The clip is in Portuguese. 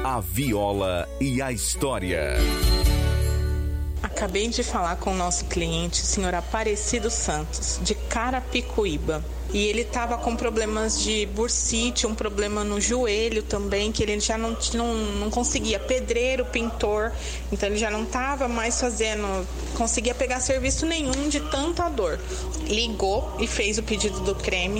A viola e a história. Acabei de falar com o nosso cliente, o senhor Aparecido Santos, de Carapicuíba. E ele estava com problemas de bursite, um problema no joelho também, que ele já não conseguia, pedreiro, pintor, então ele já não estava mais conseguia pegar serviço nenhum de tanta dor. Ligou e fez o pedido do creme.